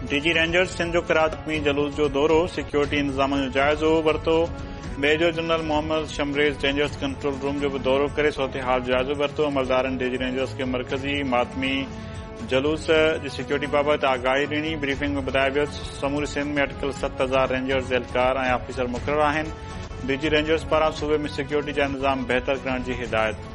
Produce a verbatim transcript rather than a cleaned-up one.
DG rangers Sindh जो कराची में जलूस जो दौरो सिक्योरिटी इंतजाम जो जाइज़ो वरितो। Major general Mohammad शमरेज़ rangers control room जो भी दौरो करे सोते हाल जाइज़ो वरितो। अमलदारनि डीजी रेंजर्स के मरकज़ी मातमी जलूस जी सिक्योरिटी बाबति आगाही ॾिनी। ब्रीफिंग में ॿुधायो वियो समूरी सिंध में अटकल सत हज़ार रेंजर्स एहलकार ऐं ऑफिसर मुक़रर आहिनि। डीजी रेंजर्स पारां सूबे में सिक्योरिटी जा इंतजाम बहितर करण जी हिदायत